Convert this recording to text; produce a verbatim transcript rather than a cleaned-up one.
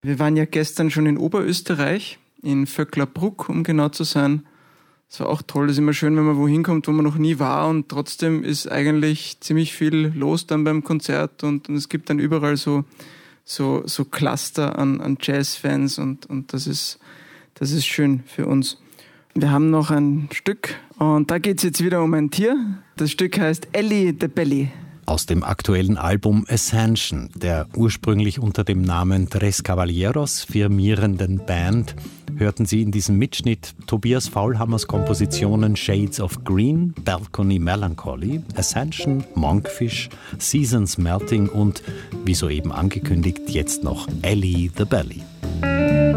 Wir waren ja gestern schon in Oberösterreich, in Vöcklerbruck, um genau zu sein. Es war auch toll, das ist immer schön, wenn man wohin kommt, wo man noch nie war, und trotzdem ist eigentlich ziemlich viel los dann beim Konzert, und, und es gibt dann überall so, so, so Cluster an, an Jazzfans, und, und das ist, das ist schön für uns. Wir haben noch ein Stück, und da geht es jetzt wieder um ein Tier. Das Stück heißt Ellie the Belly. Aus dem aktuellen Album Ascension, der ursprünglich unter dem Namen Tres Caballeros firmierenden Band, hörten Sie in diesem Mitschnitt Tobias Faulhammers Kompositionen Shades of Green, Balcony Melancholy, Ascension, Monkfish, Seasons Melting und, wie soeben angekündigt, jetzt noch Ellie the Belly.